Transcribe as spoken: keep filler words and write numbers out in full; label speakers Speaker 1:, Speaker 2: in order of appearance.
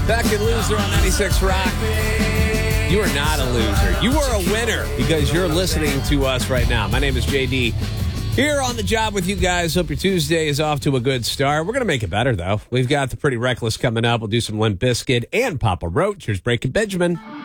Speaker 1: Second loser on ninety-six Rock. You are not a loser. You are a winner because you're listening to us right now. My name is J D. Here on the job with you guys. Hope your Tuesday is off to a good start. We're going to make it better, though. We've got the Pretty Reckless coming up. We'll do some Limp Bizkit and Papa Roach. Here's Breaking Benjamin.